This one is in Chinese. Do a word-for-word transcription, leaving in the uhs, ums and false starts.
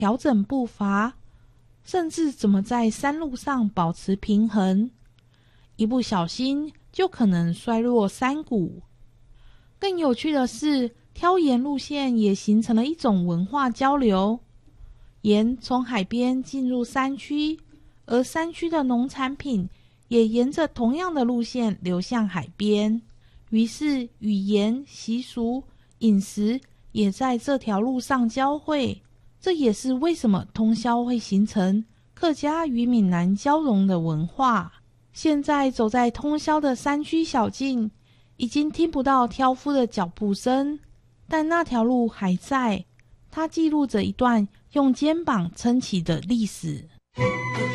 调整步伐，甚至怎么在山路上保持平衡，一不小心就可能摔落山谷。更有趣的是，挑盐路线也形成了一种文化交流，盐从海边进入山区，而山区的农产品也沿着同样的路线流向海边，于是语言、习俗、饮食也在这条路上交汇。这也是为什么通霄会形成客家与闽南交融的文化。现在走在通霄的山区小径，已经听不到挑夫的脚步声，但那条路还在，它记录着一段用肩膀撑起的历史。